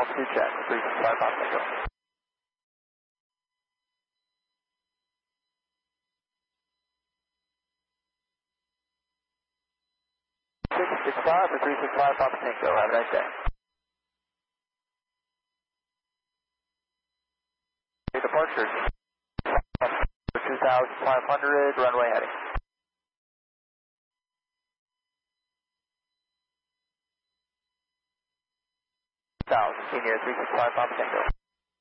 altitude check, 365 Papa Tango. 665 for 365 Papa Tango, have a nice day. Departure 2,500, runway heading. 1,000, senior 365 Papa Tango.